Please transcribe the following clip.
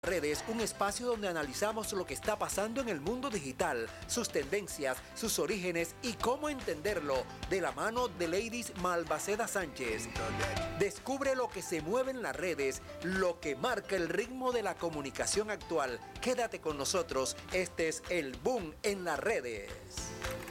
Redes, un espacio donde analizamos lo que está pasando en el mundo digital, sus tendencias, sus orígenes y cómo entenderlo, de la mano de Leidis Malvaceda Sánchez. Descubre lo que se mueve en las redes, lo que marca el ritmo de la comunicación actual. Quédate con nosotros, este es el Boom en las redes.